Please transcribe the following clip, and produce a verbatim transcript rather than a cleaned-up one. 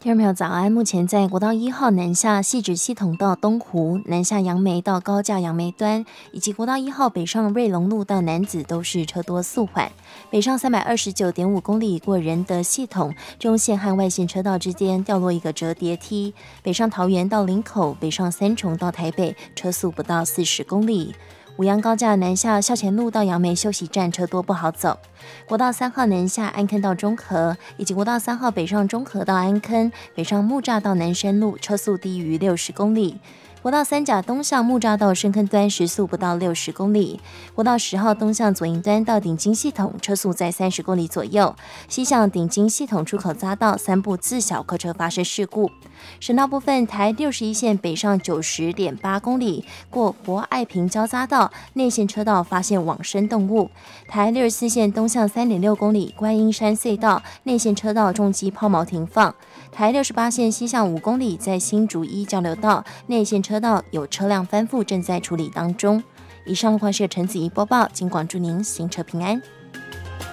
听众朋友早安，目前在国道一号南下汐止系统到东湖，南下杨梅到高架杨梅端，以及国道一号北上瑞隆路到楠梓都是车多速缓。北上三百二十九点五公里过仁德系统，中线和外线车道之间掉落一个折叠梯。北上桃园到林口，北上三重到台北，车速不到四十公里。五杨高架南下校前路到杨梅休息站车多不好走，国道三号南下安坑到中和，以及国道三号北上中和到安坑，北上木栅到南山路车速低于六十公里。国道三甲东向木栅到深坑端时速不到六十公里，国道十号东向左营端到顶金系统车速在三十公里左右，西向顶金系统出口匝道三部自小客车发生事故。省道部分，台六十一线北上九十点八公里，过博爱平交匝道内线车道发现往生动物；台六十四线东向三点六公里，观音山隧道内线车道重机抛锚停放；台六十八线西向五公里，在新竹一交流道内线车道有车辆翻覆，正在处理当中。以上路况是陈子怡播报，尽管祝您行车平安。